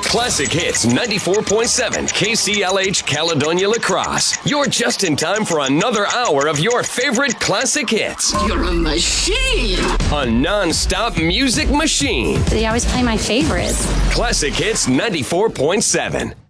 Classic Hits 94.7 KCLH Caledonia Lacrosse. You're just in time for another hour of your favorite classic hits. You're a machine! A non-stop music machine. They always play my favorites. Classic Hits 94.7.